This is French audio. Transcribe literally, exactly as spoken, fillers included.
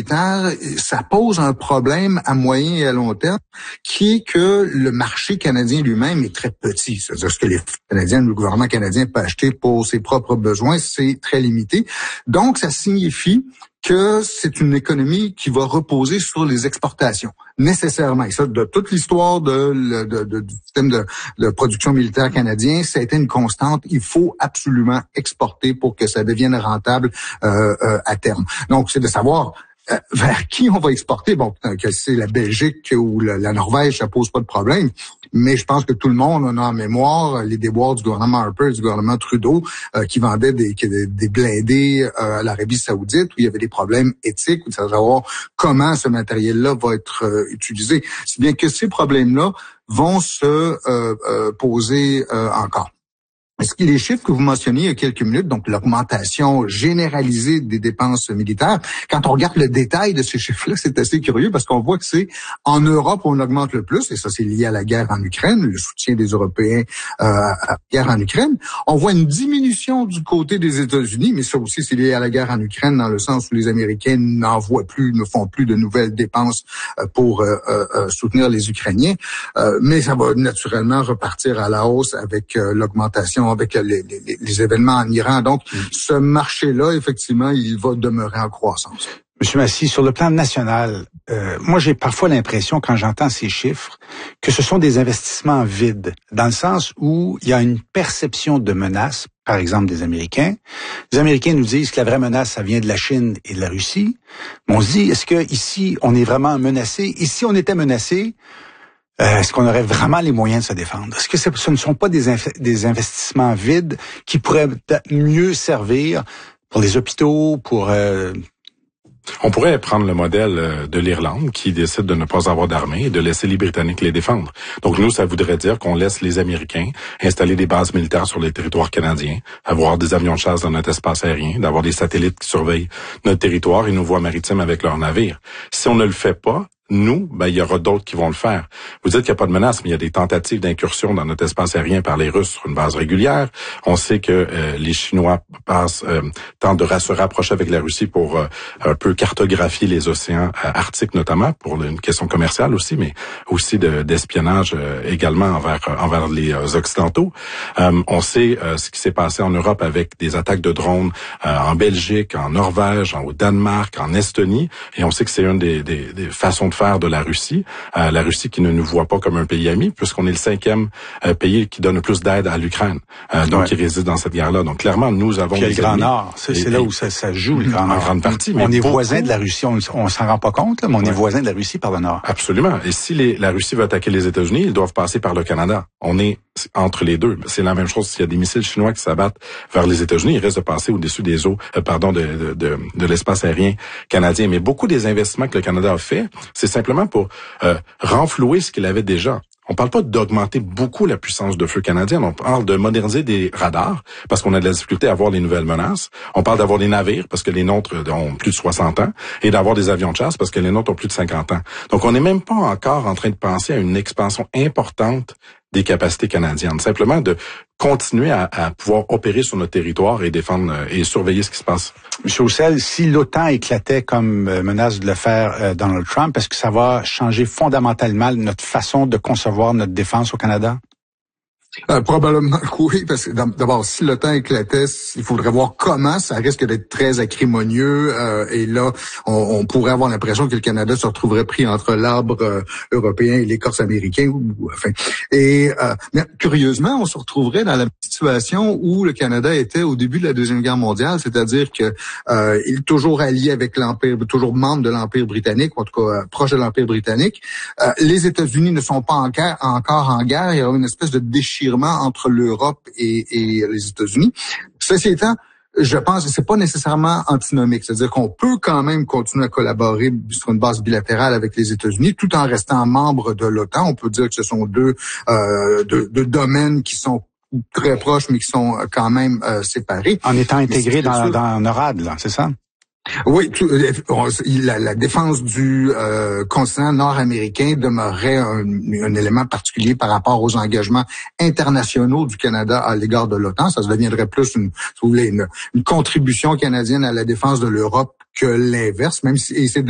militaire, ça pose un problème à moyen et à long terme, qui est que le marché canadien lui-même est très petit. C'est-à-dire ce que les Canadiens, le gouvernement canadien peut acheter pour ses propres besoins, c'est très limité. Donc, ça signifie que c'est une économie qui va reposer sur les exportations, nécessairement. Et ça, de toute l'histoire de, de, de, du système de, de production militaire canadien, ça a été une constante. Il faut absolument exporter pour que ça devienne rentable euh, euh, à terme. Donc, c'est de savoir euh, vers qui on va exporter. Bon, que c'est la Belgique ou la, la Norvège, ça pose pas de problème. Mais je pense que tout le monde en a en mémoire les déboires du gouvernement Harper et du gouvernement Trudeau euh, qui vendaient des, des, des blindés euh, à l'Arabie Saoudite où il y avait des problèmes éthiques, où de savoir comment ce matériel-là va être euh, utilisé. C'est bien que ces problèmes-là vont se euh, euh, poser euh, encore. Est-ce que les chiffres que vous mentionniez il y a quelques minutes, donc l'augmentation généralisée des dépenses militaires, quand on regarde le détail de ces chiffres-là, c'est assez curieux parce qu'on voit que c'est en Europe où on augmente le plus, et ça c'est lié à la guerre en Ukraine, le soutien des Européens euh, à la guerre en Ukraine. On voit une diminution du côté des États-Unis, mais ça aussi c'est lié à la guerre en Ukraine dans le sens où les Américains n'envoient plus, ne font plus de nouvelles dépenses pour euh, euh, soutenir les Ukrainiens. Euh, mais ça va naturellement repartir à la hausse avec euh, l'augmentation avec les, les, les événements en Iran. Donc, mmh. ce marché-là, effectivement, il va demeurer en croissance. Monsieur Massy, sur le plan national, euh, moi, j'ai parfois l'impression, quand j'entends ces chiffres, que ce sont des investissements vides, dans le sens où il y a une perception de menace, par exemple des Américains. Les Américains nous disent que la vraie menace, ça vient de la Chine et de la Russie. Mais on se dit, est-ce que ici, on est vraiment menacé? Et si on était menacé, Euh, est-ce qu'on aurait vraiment les moyens de se défendre? Est-ce que ce ne sont pas des, inf- des investissements vides qui pourraient mieux servir pour les hôpitaux, pour... Euh... On pourrait prendre le modèle de l'Irlande qui décide de ne pas avoir d'armée et de laisser les Britanniques les défendre. Donc nous, ça voudrait dire qu'on laisse les Américains installer des bases militaires sur les territoires canadiens, avoir des avions de chasse dans notre espace aérien, d'avoir des satellites qui surveillent notre territoire et nos voies maritimes avec leurs navires. Si on ne le fait pas, nous, ben, il y aura d'autres qui vont le faire. Vous dites qu'il n'y a pas de menace, mais il y a des tentatives d'incursion dans notre espace aérien par les Russes sur une base régulière. On sait que euh, les Chinois passent, euh, tentent de se rapprocher avec la Russie pour euh, un peu cartographier les océans euh, arctiques notamment, pour une question commerciale aussi, mais aussi de, d'espionnage euh, également envers euh, envers les euh, Occidentaux. Euh, on sait euh, ce qui s'est passé en Europe avec des attaques de drones euh, en Belgique, en Norvège, en, au Danemark, en Estonie, et on sait que c'est une des, des, des façons de faire de la Russie, euh, la Russie qui ne nous voit pas comme un pays ami, puisqu'on est le cinquième euh, pays qui donne le plus d'aide à l'Ukraine, euh, donc ouais. qui réside dans cette guerre-là. Donc clairement, nous avons Puis des le Grand Nord, c'est, c'est là où ça, ça joue le Grand en Nord. grande partie. Mais on est beaucoup... voisin de la Russie, on, on s'en rend pas compte, là, mais on ouais. est voisin de la Russie par le Nord. Absolument. Et si les, la Russie veut attaquer les États-Unis, ils doivent passer par le Canada. On est entre les deux. C'est la même chose s'il y a des missiles chinois qui s'abattent vers les États-Unis, ils risquent de passer au-dessus des eaux, euh, pardon, de, de, de, de l'espace aérien canadien. Mais beaucoup des investissements que le Canada a fait, c'est simplement pour euh, renflouer ce qu'il avait déjà. On parle pas d'augmenter beaucoup la puissance de feu canadienne. On parle de moderniser des radars parce qu'on a de la difficulté à voir les nouvelles menaces. On parle d'avoir des navires parce que les nôtres ont plus de soixante ans et d'avoir des avions de chasse parce que les nôtres ont plus de cinquante ans. Donc, on n'est même pas encore en train de penser à une expansion importante des capacités canadiennes. Simplement de continuer à, à pouvoir opérer sur notre territoire et défendre euh, et surveiller ce qui se passe. Monsieur Roussel, si l'OTAN éclatait comme euh, menace de le faire euh, Donald Trump, est-ce que ça va changer fondamentalement notre façon de concevoir notre défense au Canada? Euh, probablement que oui, parce que d'abord, si l'OTAN éclatait, il faudrait voir comment. Ça risque d'être très acrimonieux. Euh, et là, on, on pourrait avoir l'impression que le Canada se retrouverait pris entre l'arbre euh, européen et l'écorce américain. Ou, enfin, et euh, mais curieusement, on se retrouverait dans la situation où le Canada était au début de la Deuxième Guerre mondiale, c'est-à-dire que euh, il est toujours allié avec l'Empire, toujours membre de l'Empire britannique, ou en tout cas euh, proche de l'Empire britannique. Euh, les États-Unis ne sont pas en guerre, encore en guerre. Il y a une espèce de déchirement entre l'Europe et, et les États-Unis. Ceci étant, je pense que c'est pas nécessairement antinomique. C'est-à-dire qu'on peut quand même continuer à collaborer sur une base bilatérale avec les États-Unis tout en restant membre de l'OTAN. On peut dire que ce sont deux, euh, deux, deux domaines qui sont très proches, mais qui sont quand même euh, séparés. En étant intégrés dans, dans NORAD, là, c'est ça? Oui, tout, la, la défense du euh, continent nord-américain demeurerait un, un élément particulier par rapport aux engagements internationaux du Canada à l'égard de l'OTAN. Ça deviendrait plus une, si vous voulez, une, une contribution canadienne à la défense de l'Europe que l'inverse, même si et c'est